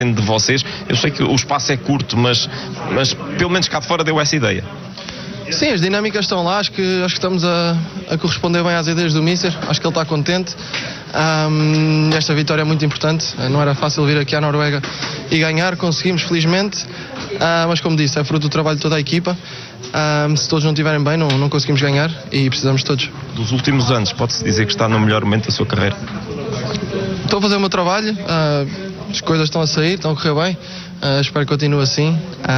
de vocês. Eu sei que o espaço é curto, mas pelo menos cá de fora deu essa ideia. Sim, as dinâmicas estão lá, acho que estamos a corresponder bem às ideias do Míster, acho que ele está contente. Esta vitória é muito importante, não era fácil vir aqui à Noruega e ganhar, conseguimos felizmente, mas como disse, é fruto do trabalho de toda a equipa. Se todos não estiverem bem, não conseguimos ganhar e precisamos de todos. Dos últimos anos, pode-se dizer que está no melhor momento da sua carreira? Estou a fazer o meu trabalho, as coisas estão a sair, estão a correr bem. Espero que continue assim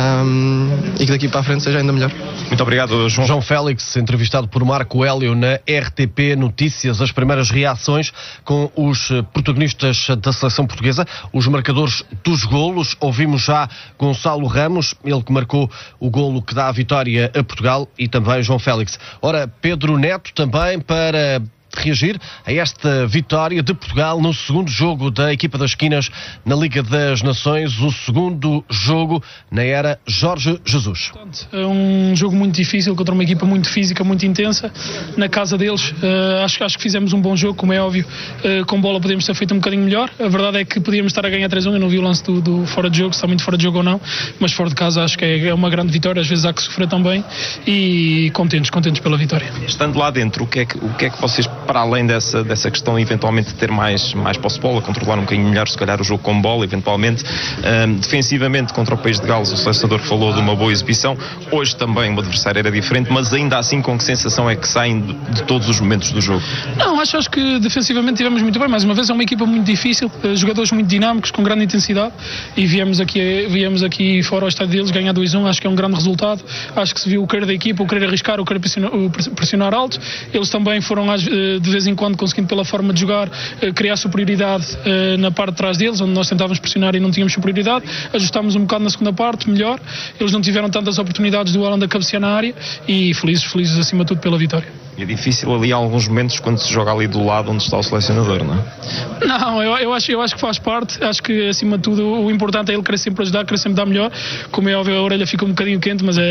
e que daqui para a frente seja ainda melhor. Muito obrigado, João. João Félix, entrevistado por Marco Hélio na RTP Notícias. As primeiras reações com os protagonistas da seleção portuguesa, os marcadores dos golos. Ouvimos já Gonçalo Ramos, ele que marcou o golo que dá a vitória a Portugal, e também João Félix. Ora, Pedro Neto também para reagir a esta vitória de Portugal no segundo jogo da equipa das esquinas na Liga das Nações, o segundo jogo na era Jorge Jesus. É um jogo muito difícil contra uma equipa muito física, muito intensa, na casa deles. Acho que fizemos um bom jogo, como é óbvio. Com bola podemos ter feito um bocadinho melhor. A verdade é que podíamos estar a ganhar 3-1. Eu não vi o lance do fora de jogo, se está muito fora de jogo ou não, mas fora de casa acho que é uma grande vitória. Às vezes há que sofrer também, e contentes pela vitória. Estando lá dentro, o que é que vocês, para além dessa questão eventualmente de ter mais posse de bola, controlar um bocadinho melhor se calhar o jogo com bola, eventualmente, defensivamente contra o país de Gales, o selecionador falou de uma boa exibição. Hoje também o adversário era diferente, mas ainda assim com que sensação é que saem de todos os momentos do jogo? Não, acho que defensivamente tivemos muito bem. Mais uma vez é uma equipa muito difícil, jogadores muito dinâmicos, com grande intensidade, e viemos aqui fora ao estádio deles ganhar 2-1. Acho que é um grande resultado. Acho que se viu o querer da equipa, o querer arriscar, o querer pressionar alto. Eles também foram de vez em quando conseguindo, pela forma de jogar, criar superioridade na parte de trás deles, onde nós tentávamos pressionar e não tínhamos superioridade. Ajustámos um bocado na segunda parte, melhor. Eles não tiveram tantas oportunidades do Haaland a cabecear na área, e felizes acima de tudo pela vitória. E é difícil ali há alguns momentos quando se joga ali do lado onde está o selecionador, não é? Não, eu acho que faz parte. Acho que acima de tudo o importante é ele querer sempre ajudar, querer sempre dar melhor. Como é óbvio, a orelha fica um bocadinho quente, mas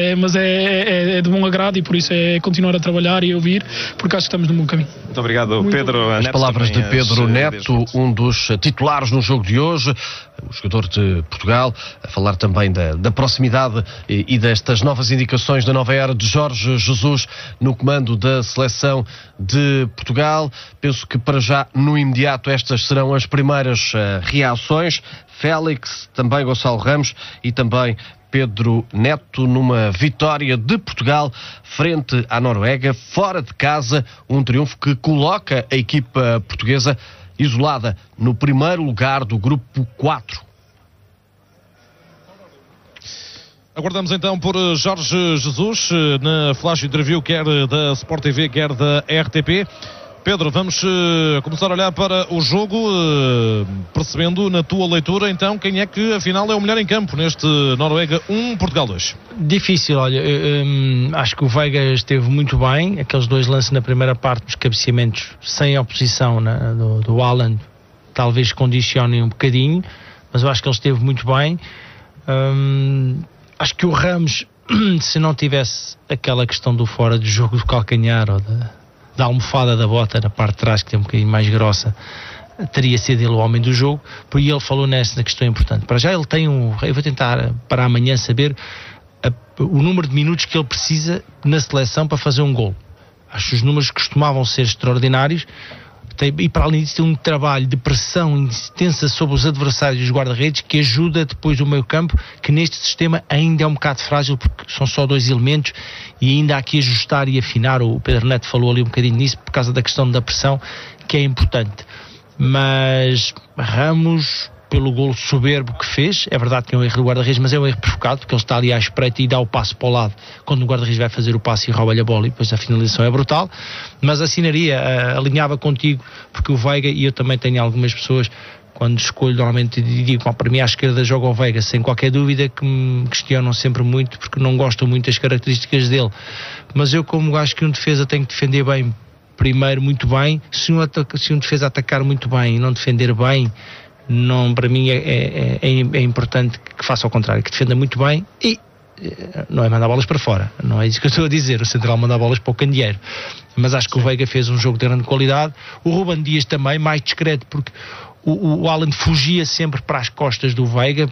é de bom agrado, e por isso é continuar a trabalhar e ouvir, porque acho que estamos no bom caminho. Muito obrigado, Pedro. As palavras de Pedro Neto, um dos titulares no jogo de hoje, o jogador de Portugal, a falar também da proximidade e destas novas indicações da nova era de Jorge Jesus no comando da seleção de Portugal. Penso que para já, no imediato, estas serão as primeiras reações. Félix, também Gonçalo Ramos e também Pedro Neto, numa vitória de Portugal frente à Noruega, fora de casa, um triunfo que coloca a equipa portuguesa isolada no primeiro lugar do grupo 4. Aguardamos então por Jorge Jesus na flash interview, quer da Sport TV, quer da RTP. Pedro, vamos começar a olhar para o jogo, percebendo na tua leitura então quem é que afinal é o melhor em campo neste Noruega 1, Portugal 2. Difícil, olha, acho que o Veiga esteve muito bem, aqueles dois lances na primeira parte, os cabeceamentos sem oposição do Haaland talvez condicionem um bocadinho, mas eu acho que ele esteve muito bem. Acho que o Ramos, se não tivesse aquela questão do fora de jogo do calcanhar ou da almofada da bota na parte de trás, que tem um bocadinho mais grossa, teria sido ele o homem do jogo, porque ele falou nessa questão importante. Para já ele tem eu vou tentar para amanhã saber o número de minutos que ele precisa na seleção para fazer um gol. Acho que os números costumavam ser extraordinários, e para além disso tem um trabalho de pressão intensa sobre os adversários e os guarda-redes que ajuda depois o meio campo, que neste sistema ainda é um bocado frágil, porque são só dois elementos e ainda há aqui ajustar e afinar. O Pedro Neto falou ali um bocadinho nisso por causa da questão da pressão, que é importante. Mas Ramos, pelo golo soberbo que fez, é verdade que é um erro do guarda-redes, mas é um erro provocado, porque ele está ali à espreita e dá o passo para o lado quando o guarda-redes vai fazer o passo e rouba-lhe a bola, e depois a finalização é brutal. Mas assinaria, alinhava contigo, porque o Veiga, e eu também tenho algumas pessoas, quando escolho normalmente digo, para mim à esquerda joga o Veiga, sem qualquer dúvida, que me questionam sempre muito, porque não gostam muito das características dele. Mas eu, como acho que um defesa tem que defender bem, primeiro muito bem, se um defesa atacar muito bem e não defender bem, não, para mim é importante que faça ao contrário, que defenda muito bem, e não é mandar bolas para fora, não é isso que eu estou a dizer, o central manda bolas para o candeeiro, mas acho que o Veiga fez um jogo de grande qualidade. O Ruben Dias também, mais discreto, porque o Haaland fugia sempre para as costas do Veiga,